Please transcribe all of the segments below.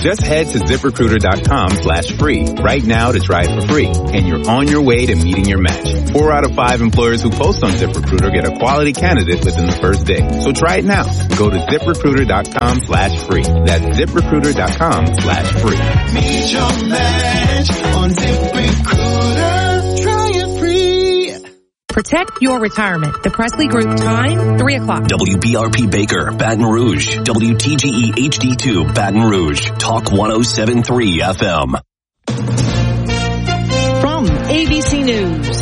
Just head to ZipRecruiter.com/free right now to try it for free, and you're on your way to meeting your match. 4 out of 5 employers who post on ZipRecruiter get a quality candidate within the first day. So try it now. Go to ZipRecruiter.com/free. That's ZipRecruiter.com/free. Meet your match on ZipRecruiter. Try it free. Protect your retirement. The Presley Group time, 3 o'clock. WBRP Baker, Baton Rouge. WTGE HD2, Baton Rouge. Talk 107.3 FM. From ABC News,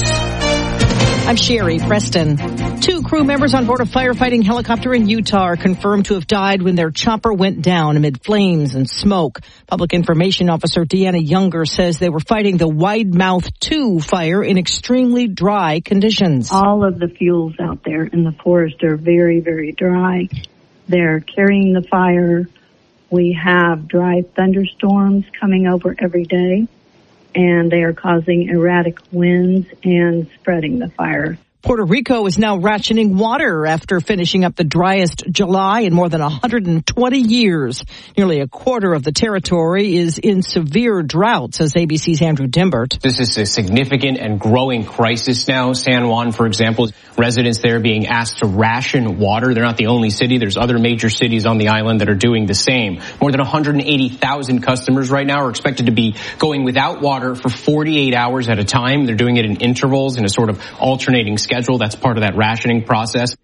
I'm Sherry Preston. 2 crew members on board a firefighting helicopter in Utah are confirmed to have died when their chopper went down amid flames and smoke. Public Information Officer Deanna Younger says they were fighting the Wide Mouth 2 fire in extremely dry conditions. All of the fuels out there in the forest are very, very dry. They're carrying the fire. We have dry thunderstorms coming over every day, and they are causing erratic winds and spreading the fire. Puerto Rico is now rationing water after finishing up the driest July in more than 120 years. Nearly a quarter of the territory is in severe drought, says ABC's Andrew Dimbert. This is a significant and growing crisis now. San Juan, for example, residents there being asked to ration water. They're not the only city. There's other major cities on the island that are doing the same. More than 180,000 customers right now are expected to be going without water for 48 hours at a time. They're doing it in intervals in a sort of alternating schedule. That's part of that rationing process.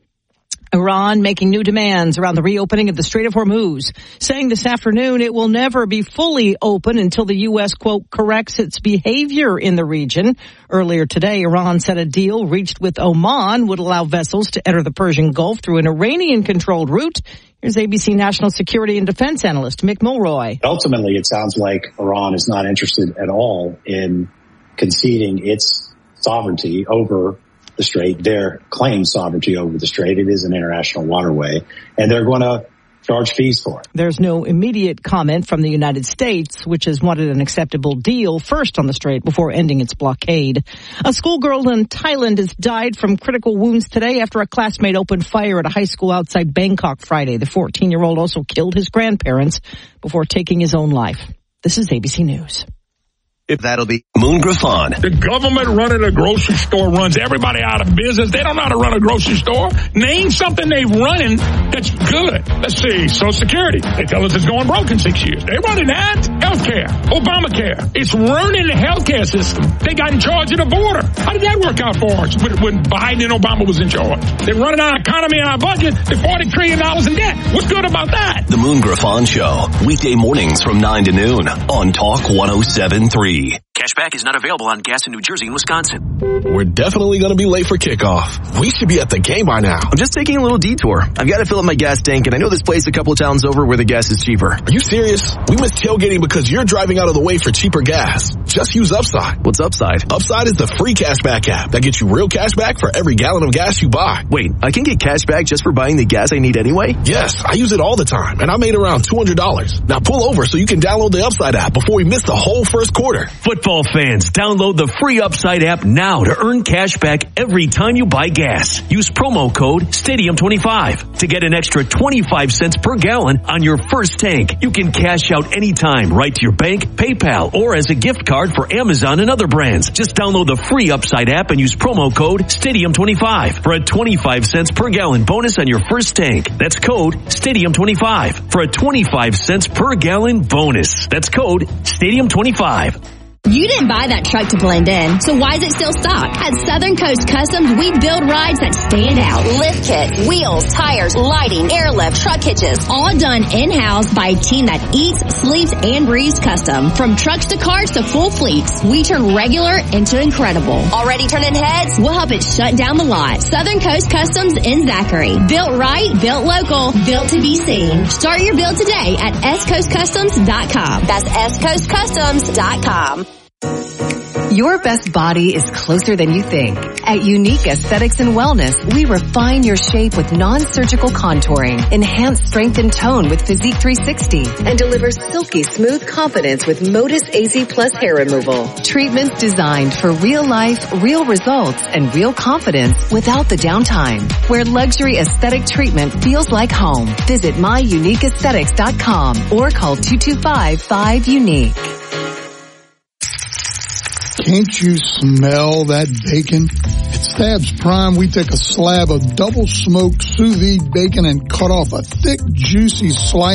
Iran making new demands around the reopening of the Strait of Hormuz, saying this afternoon it will never be fully open until the U.S., quote, corrects its behavior in the region. Earlier today, Iran said a deal reached with Oman would allow vessels to enter the Persian Gulf through an Iranian-controlled route. Here's ABC National Security and Defense Analyst Mick Mulroy. Ultimately, it sounds like Iran is not interested at all in conceding its sovereignty over the strait, their claimed sovereignty over the strait. It is an international waterway, and they're going to charge fees for it. There's no immediate comment from the United States, which has wanted an acceptable deal first on the strait before ending its blockade. A schoolgirl in Thailand has died from critical wounds today after a classmate opened fire at a high school outside Bangkok Friday. The 14-year-old also killed his grandparents before taking his own life. This is ABC News. If that'll be Moon Griffon. The government running a grocery store runs everybody out of business. They don't know how to run a grocery store. Name something they've running that's good. Let's see. Social Security. They tell us it's going broke in 6 years. They're running that. Healthcare. Obamacare. It's ruining the healthcare system. They got in charge of the border. How did that work out for us when Biden and Obama was in charge? They're running our economy and our budget. They're $40 trillion in debt. What's good about that? The Moon Griffon Show. Weekday mornings from 9 to noon on Talk 107.3. Cashback is not available on gas in New Jersey and Wisconsin. We're definitely going to be late for kickoff. We should be at the game by now. I'm just taking a little detour. I've got to fill up my gas tank, and I know this place a couple of towns over where the gas is cheaper. Are you serious? We missed tailgating because you're driving out of the way for cheaper gas. Just use Upside. What's Upside? Upside is the free cashback app that gets you real cash back for every gallon of gas you buy. Wait, I can get cash back just for buying the gas I need anyway? Yes, I use it all the time, and I made around $200. Now pull over so you can download the Upside app before we miss the whole first quarter. Football fans, download the free Upside app now to earn cash back every time you buy gas. Use promo code STADIUM25 to get an extra 25 cents per gallon on your first tank. You can cash out anytime right to your bank, PayPal, or as a gift card for Amazon and other brands. Just download the free Upside app and use promo code STADIUM25 for a 25 cents per gallon bonus on your first tank. That's code STADIUM25 for a 25 cents per gallon bonus. That's code STADIUM25. You didn't buy that truck to blend in, so why is it still stock? At Southern Coast Customs, we build rides that stand out. Lift kit, wheels, tires, lighting, airlift, truck hitches, all done in-house by a team that eats, sleeps, and breathes custom. From trucks to cars to full fleets, we turn regular into incredible. Already turning heads? We'll help it shut down the lot. Southern Coast Customs in Zachary. Built right, built local, built to be seen. Start your build today at SCoastCustoms.com. That's SCoastCustoms.com. Your best body is closer than you think. At Unique Aesthetics and Wellness, we refine your shape with non-surgical contouring, enhance strength and tone with Physique 360, and deliver silky smooth confidence with Modus AZ Plus hair removal. Treatments designed for real life, real results, and real confidence without the downtime. Where luxury aesthetic treatment feels like home. Visit myuniqueaesthetics.com or call 225-5UNIQUE. Can't you smell that bacon? At Stabs Prime, we take a slab of double smoked sous vide bacon and cut off a thick, juicy slice